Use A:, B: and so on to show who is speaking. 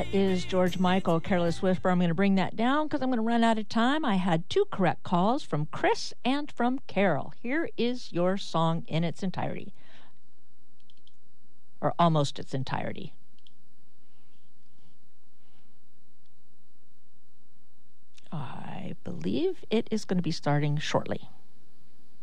A: is George Michael, Careless Whisper. I'm going to bring that down because I'm going to run out of time. I had 2 correct calls from Chris and from Carol. Here is your song in its entirety, or almost its entirety. I believe it is going to be starting shortly.